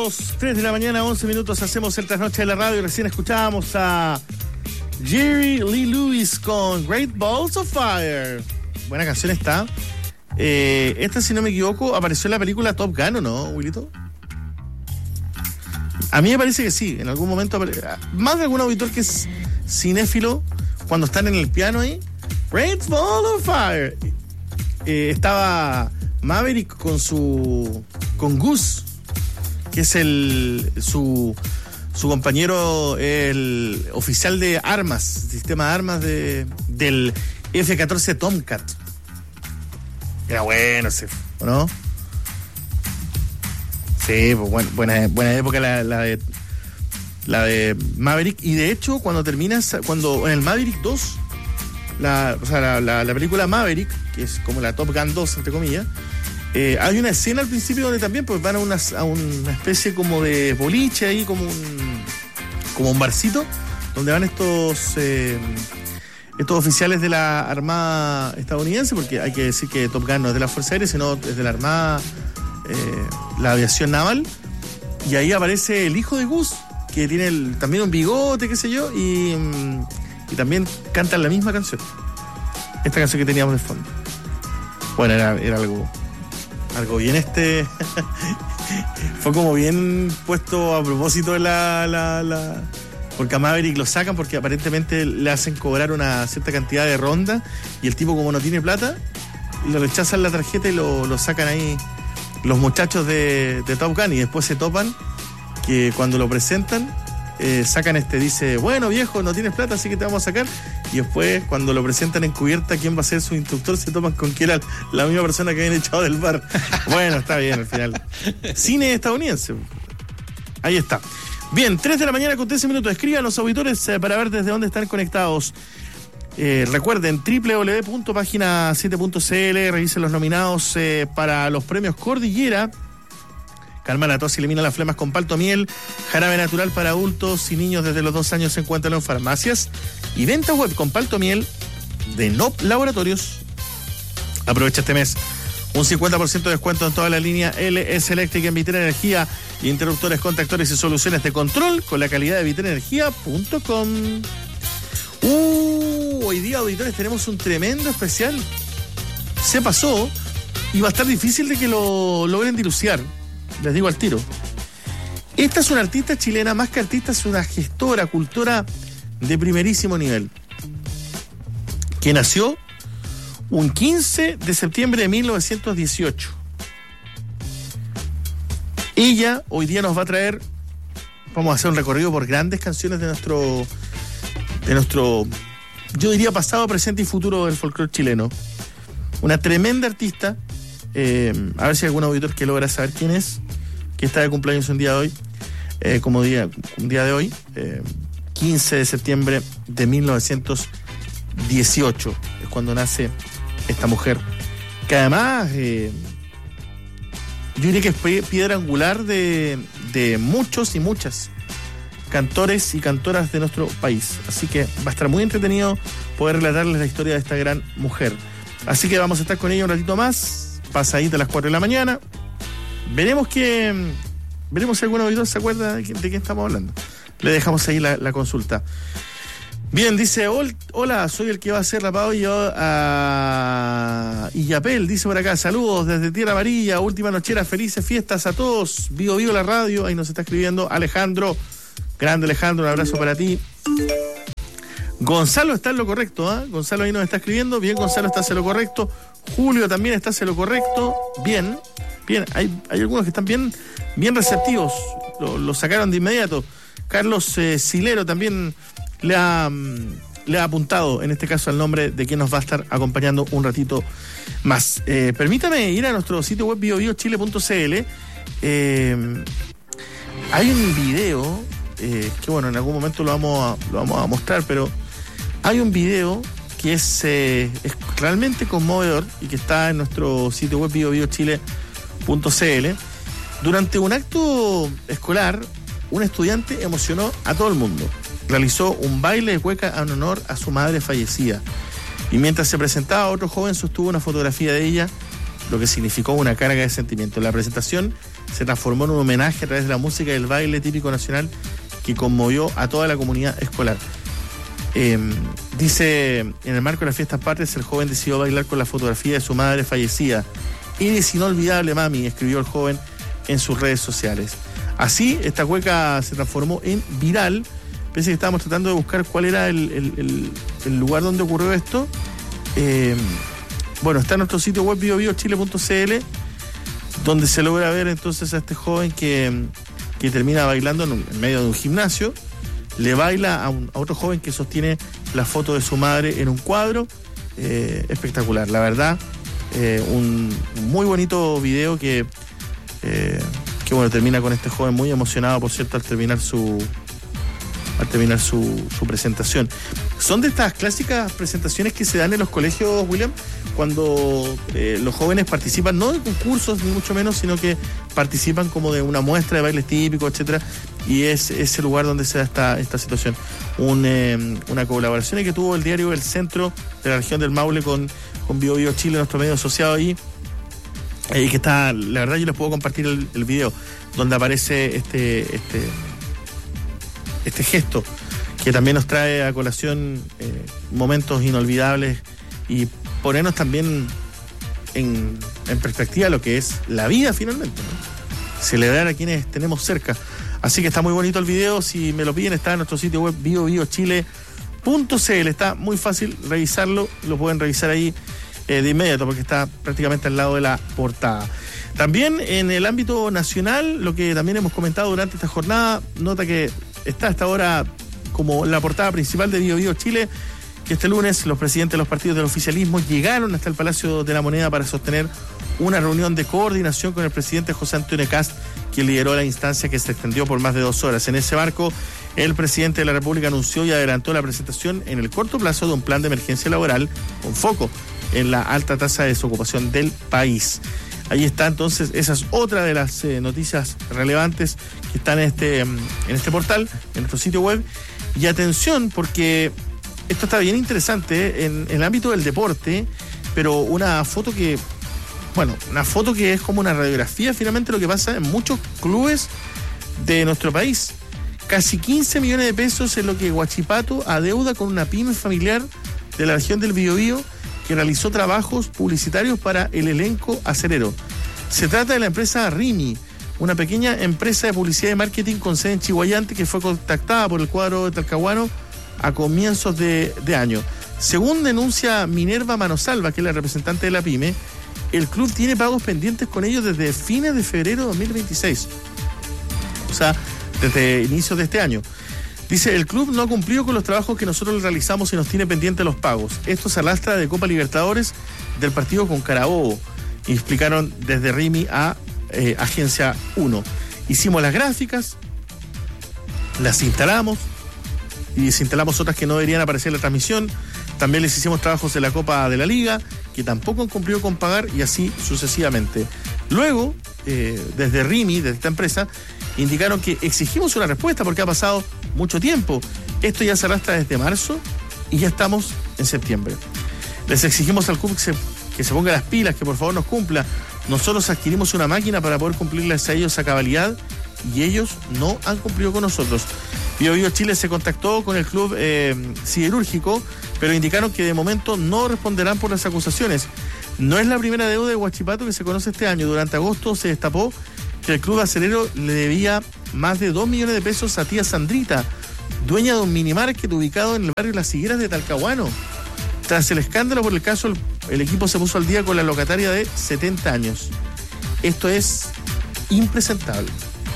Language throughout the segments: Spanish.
minutos, 3 de la mañana, 11 minutos, hacemos el trasnoche de la radio. Recién escuchábamos a Jerry Lee Lewis con Great Balls of Fire. Buena canción está. Esta, si no me equivoco, apareció en la película Top Gun, ¿o no, Wilito? A mí me parece que sí, en algún momento. Más de algún auditor que es cinéfilo, cuando están en el piano ahí, Great Balls of Fire. Estaba Maverick con Goose, que es su compañero, el oficial de armas, sistema de armas del F-14 Tomcat. Era bueno ese, ¿o no? Sí, pues buena época la de Maverick. Y de hecho, cuando en el Maverick 2, la película Maverick, que es como la Top Gun 2, entre comillas, hay una escena al principio donde también pues van a una especie como de boliche ahí, como un barcito, donde van estos oficiales de la Armada estadounidense, porque hay que decir que Top Gun no es de la Fuerza Aérea, sino es de la Armada, la aviación naval, y ahí aparece el hijo de Gus, que tiene también un bigote, qué sé yo, y también cantan la misma canción, esta canción que teníamos de fondo. Bueno, era algo bien fue como bien puesto a propósito porque a Maverick lo sacan porque aparentemente le hacen cobrar una cierta cantidad de ronda, y el tipo, como no tiene plata, le rechazan la tarjeta y lo sacan ahí los muchachos de Top Gun, y después se topan que cuando lo presentan sacan dice, bueno viejo, no tienes plata, así que te vamos a sacar, y después cuando lo presentan en cubierta quién va a ser su instructor, se toman con que era la misma persona que habían echado del bar. Bueno, está bien al final. Cine estadounidense. Ahí está. Bien, 3 de la mañana con 13 minutos. Escriban los auditores para ver desde dónde están conectados. Recuerden, www.pagina7.cl, revisen los nominados para los premios Cordillera. Calma la tos y elimina las flemas con palto miel. Jarabe natural para adultos y niños desde los 2 años, se encuentran en farmacias. Y venta web con palto miel de NOP Laboratorios. Aprovecha este mes un 50% de descuento en toda la línea LS Eléctrica en Vitera Energía. Interruptores, contactores y soluciones de control con la calidad de viterenergia.com. Hoy día, auditores, tenemos un tremendo especial. Se pasó y va a estar difícil de que lo logren diluciar. Les digo al tiro. Esta es una artista chilena, más que artista, es una gestora, cultora de primerísimo nivel, que nació un 15 de septiembre de 1918. Ella hoy día nos va a traer, vamos a hacer un recorrido por grandes canciones de nuestro, yo diría pasado, presente y futuro del folclore chileno. Una tremenda artista. A ver si hay algún auditor que logra saber quién es, que está de cumpleaños un día de hoy, un día de hoy, 15 de septiembre de 1918, es cuando nace esta mujer, que además yo diría que es piedra angular de muchos y muchas cantores y cantoras de nuestro país. Así que va a estar muy entretenido poder relatarles la historia de esta gran mujer. Así que vamos a estar con ella un ratito más, pasadita a las 4 de la mañana. Veremos si algún auditor se acuerda de qué estamos hablando. Le dejamos ahí la consulta. Bien, dice, hola, soy el que va a ser rapado yo a Illapel, dice por acá, saludos desde Tierra Amarilla, última nochera, felices fiestas a todos, vivo la radio, ahí nos está escribiendo Alejandro, grande Alejandro, un abrazo para ti. Gonzalo está en lo correcto, ¿eh? Gonzalo ahí nos está escribiendo, bien, Gonzalo está en lo correcto, Julio también está en lo correcto, bien, hay algunos que están bien receptivos, lo sacaron de inmediato. Carlos Silero también le ha apuntado, en este caso, al nombre de quien nos va a estar acompañando un ratito más. Permítame ir a nuestro sitio web biobiochile.cl. Hay un video que, bueno, en algún momento lo vamos a mostrar, pero hay un video que es realmente conmovedor y que está en nuestro sitio web biobiochile.cl. Durante un acto escolar, un estudiante emocionó a todo el mundo. Realizó un baile de cueca en honor a su madre fallecida. Y mientras se presentaba, otro joven sostuvo una fotografía de ella, lo que significó una carga de sentimientos. La presentación se transformó en un homenaje a través de la música y el baile típico nacional que conmovió a toda la comunidad escolar. Dice, en el marco de las fiestas patrias, el joven decidió bailar con la fotografía de su madre fallecida. Eres inolvidable, mami, escribió el joven en sus redes sociales. Así, esta cueca se transformó en viral. Pensé que estábamos tratando de buscar cuál era el lugar donde ocurrió esto. Bueno, está en nuestro sitio web biobiochile.cl, donde se logra ver entonces a este joven que termina bailando en medio de un gimnasio. Le baila a otro joven que sostiene la foto de su madre en un cuadro. Espectacular, la verdad. Un muy bonito video que bueno, termina con este joven muy emocionado, por cierto, al terminar su presentación. Son de estas clásicas presentaciones que se dan en los colegios, William, cuando los jóvenes participan, no de concursos ni mucho menos, sino que participan como de una muestra de bailes típicos, etcétera, y es ese lugar donde se da esta situación. Una colaboración que tuvo el diario El Centro de la región del Maule con Bio Bio Chile, nuestro medio asociado ahí, y que está, la verdad yo les puedo compartir el video donde aparece este gesto que también nos trae a colación momentos inolvidables y ponernos también en perspectiva lo que es la vida finalmente, ¿no? Celebrar a quienes tenemos cerca. Así que está muy bonito el video, si me lo piden está en nuestro sitio web biobiochile.cl, está muy fácil revisarlo, lo pueden revisar ahí de inmediato porque está prácticamente al lado de la portada. También en el ámbito nacional, lo que también hemos comentado durante esta jornada, nota que está hasta ahora como la portada principal de Bio Bio Chile, que este lunes los presidentes de los partidos del oficialismo llegaron hasta el Palacio de la Moneda para sostener una reunión de coordinación con el presidente José Antonio Kast, quien lideró la instancia que se extendió por más de 2 horas. En ese marco, el presidente de la República anunció y adelantó la presentación en el corto plazo de un plan de emergencia laboral con foco en la alta tasa de desocupación del país. Ahí está entonces, esa es otra de las noticias relevantes que están en este portal, en nuestro sitio web. Y atención, porque esto está bien interesante en el ámbito del deporte, pero una foto que es como una radiografía finalmente de lo que pasa en muchos clubes de nuestro país. Casi 15 millones de pesos es lo que Huachipato adeuda con una pyme familiar de la región del Biobío que realizó trabajos publicitarios para el elenco acerero. Se trata de la empresa Rimi, una pequeña empresa de publicidad y marketing con sede en Chihuayante que fue contactada por el cuadro de Talcahuano a comienzos de año. Según denuncia Minerva Manosalva, que es la representante de la pyme, el club tiene pagos pendientes con ellos desde fines de febrero de 2026. O sea, desde inicios de este año. Dice, el club no ha cumplido con los trabajos que nosotros realizamos y nos tiene pendientes los pagos. Esto se arrastra de Copa Libertadores del partido con Carabobo. Y explicaron desde Rimi a Agencia 1. Hicimos las gráficas, las instalamos y desinstalamos otras que no deberían aparecer en la transmisión. También les hicimos trabajos de la Copa de la Liga, que tampoco han cumplido con pagar, y así sucesivamente. Luego, desde Rimi, desde esta empresa, indicaron que exigimos una respuesta porque ha pasado mucho tiempo. Esto ya se arrastra desde marzo y ya estamos en septiembre. Les exigimos al club que se ponga las pilas, que por favor nos cumpla. Nosotros adquirimos una máquina para poder cumplirles a ellos a cabalidad y ellos no han cumplido con nosotros. Bio Bio Chile se contactó con el club siderúrgico, pero indicaron que de momento no responderán por las acusaciones. No es la primera deuda de Huachipato que se conoce este año. Durante agosto se destapó que el club acerero le debía más de 2 millones de pesos a tía Sandrita, dueña de un minimarket ubicado en el barrio Las Higueras de Talcahuano. Tras el escándalo por el caso, el equipo se puso al día con la locataria de 70 años. Esto es impresentable.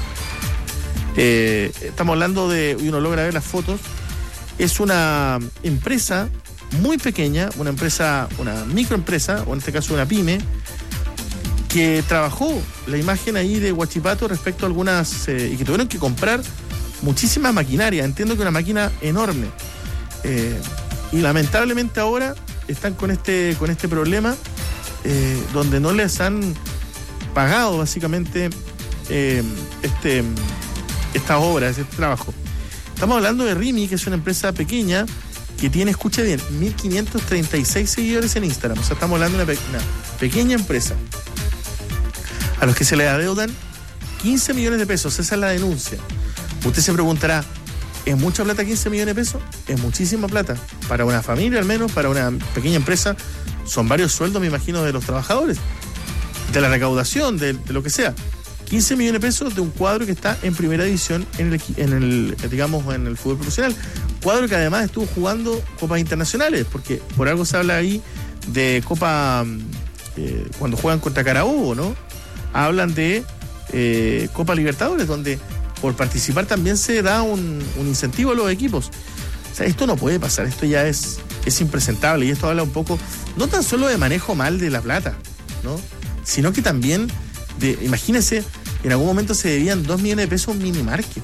Estamos hablando de, y uno logra ver las fotos, es una empresa muy pequeña, una microempresa, o en este caso una pyme, que trabajó la imagen ahí de Huachipato respecto a algunas, y que tuvieron que comprar muchísima maquinaria. Entiendo que una máquina enorme. Y lamentablemente ahora están con este problema, donde no les han pagado básicamente estas obras, este trabajo. Estamos hablando de Rimi, que es una empresa pequeña que tiene, escucha bien, 1.536 seguidores en Instagram. O sea, estamos hablando de una pequeña empresa a los que se les adeudan 15 millones de pesos, esa es la denuncia. Usted se preguntará, ¿es mucha plata 15 millones de pesos? Es muchísima plata. Para una familia al menos, para una pequeña empresa, son varios sueldos, me imagino, de los trabajadores, de la recaudación, de lo que sea. 15 millones de pesos de un cuadro que está en primera división en el fútbol profesional. Cuadro que además estuvo jugando copas internacionales, porque por algo se habla ahí de Copa, cuando juegan contra Carabobo, ¿no? Hablan de Copa Libertadores, donde por participar también se da un incentivo a los equipos. O sea, esto no puede pasar, esto ya es impresentable, y esto habla un poco, no tan solo de manejo mal de la plata, ¿no? Sino que también imagínense, en algún momento se debían 2 millones de pesos a un mini market.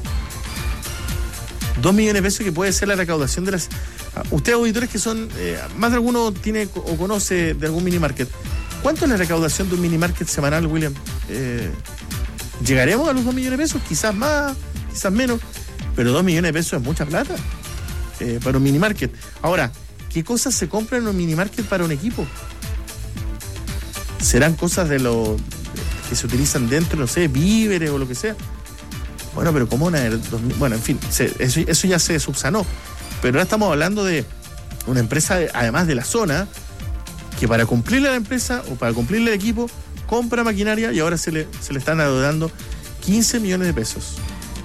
2 millones de pesos que puede ser la recaudación de las... Ustedes, auditores que son, más de alguno tiene o conoce de algún mini market. ¿Cuánto es la recaudación de un mini market semanal, William? ¿Llegaremos a los 2 millones de pesos? Quizás más, quizás menos, pero 2 millones de pesos es mucha plata para un mini market. Ahora, ¿qué cosas se compran en un mini market para un equipo? ¿Serán cosas de lo que se utilizan dentro, no sé, víveres o lo que sea? Bueno, pero ¿cómo bueno, en fin, eso ya se subsanó. Pero ahora estamos hablando de una empresa, además de la zona, que para cumplirle a la empresa o para cumplirle al equipo, compra maquinaria y ahora se le están adeudando 15 millones de pesos.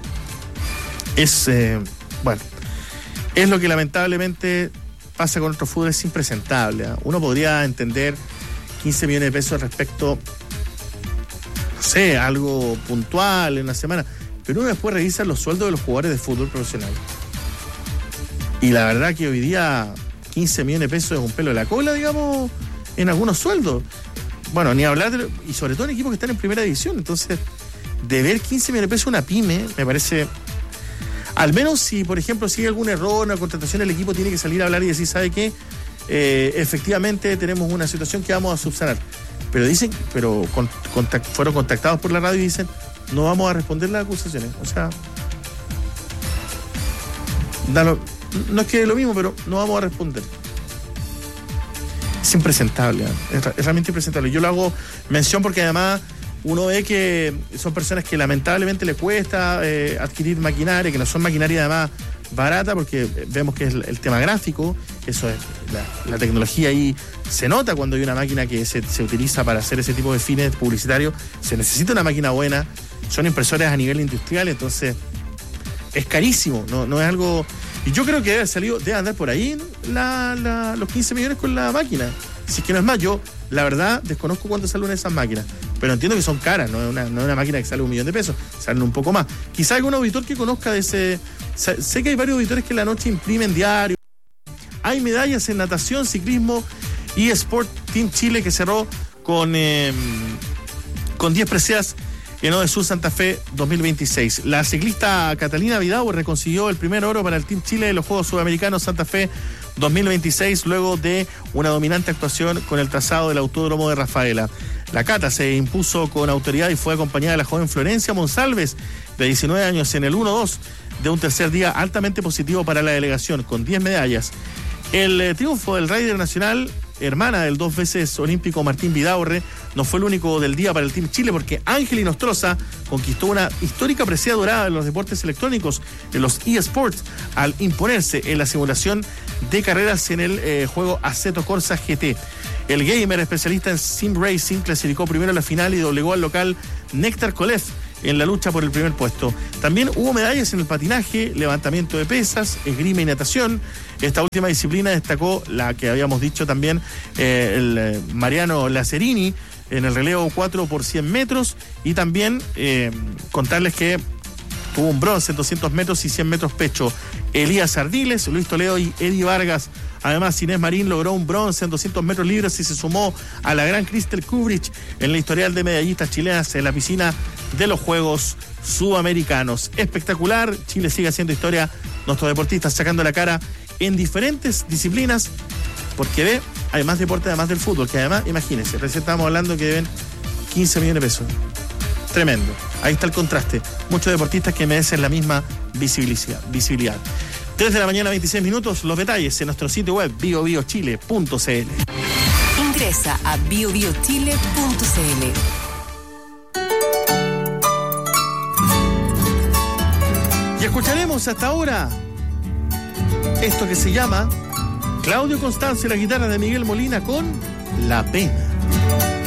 Bueno, es lo que lamentablemente pasa con nuestro fútbol, es impresentable, ¿eh? Uno podría entender 15 millones de pesos respecto, no sé, algo puntual en una semana, pero uno después revisa los sueldos de los jugadores de fútbol profesional. Y la verdad que hoy día 15 millones de pesos es un pelo de la cola, digamos, en algunos sueldos. Bueno, ni hablar y sobre todo en equipos que están en primera división. Entonces, de ver 15 millones de pesos una pyme, me parece... Al menos si, por ejemplo, si hay algún error en la contratación, el equipo tiene que salir a hablar y decir, ¿sabe qué? Efectivamente tenemos una situación que vamos a subsanar. Pero fueron contactados por la radio y dicen, no vamos a responder las acusaciones. O sea, no es que es lo mismo, pero no vamos a responder. Es impresentable, ¿eh? Es realmente impresentable. Yo lo hago mención porque además uno ve que son personas que lamentablemente les cuesta adquirir maquinaria, que no son maquinaria además barata, porque vemos que es el tema gráfico, eso es la tecnología ahí se nota cuando hay una máquina que se utiliza para hacer ese tipo de fines publicitarios, se necesita una máquina buena, son impresoras a nivel industrial, entonces es carísimo, no es algo... Y yo creo que debe andar por ahí, ¿no? los 15 millones con la máquina. Si es que no es más, yo la verdad desconozco cuánto salen esas máquinas, pero entiendo que son caras, no es una máquina que sale $1 millón de pesos, salen un poco más. Quizá algún auditor que conozca de ese... Sé que hay varios auditores que en la noche imprimen diario. Hay medallas en natación, ciclismo y Sport Team Chile que cerró con 10 preseas en Odesur Santa Fe 2026. La ciclista Catalina Vidaurre consiguió el primer oro para el Team Chile en los Juegos Sudamericanos Santa Fe 2026, luego de una dominante actuación con el trazado del Autódromo de Rafaela. La Cata se impuso con autoridad y fue acompañada de la joven Florencia Monsalves, de 19 años, en el 1-2 de un tercer día altamente positivo para la delegación, con 10 medallas. El triunfo del Rider Nacional, hermana del 2 veces olímpico Martín Vidaurre, no fue el único del día para el Team Chile, porque Ángel Inostroza conquistó una histórica presea dorada en los deportes electrónicos, en los eSports, al imponerse en la simulación de carreras en el juego Assetto Corsa GT. El gamer especialista en sim racing clasificó primero a la final y doblegó al local Néctar Kolev en la lucha por el primer puesto. También hubo medallas en el patinaje, levantamiento de pesas, esgrima y natación. Esta última disciplina destacó la que habíamos dicho también, el Mariano Lacerini en el relevo 4 por 100 metros, y también contarles que tuvo un bronce en 200 metros y 100 metros pecho Elías Ardiles, Luis Toledo y Eddie Vargas. Además, Inés Marín logró un bronce en 200 metros libres y se sumó a la gran Crystal Kubrich en el historial de medallistas chilenas en la piscina de los Juegos Sudamericanos. Espectacular, Chile sigue haciendo historia, nuestros deportistas sacando la cara en diferentes disciplinas, porque hay más deporte además del fútbol, que además, imagínense, recién estábamos hablando que deben 15 millones de pesos. Tremendo. Ahí está el contraste. Muchos deportistas que merecen la misma visibilidad. 3 de la mañana, 26 minutos. Los detalles en nuestro sitio web biobiochile.cl. Ingresa a biobiochile.cl. Y escucharemos hasta ahora esto que se llama Claudio Constancio, la guitarra de Miguel Molina con La Pena.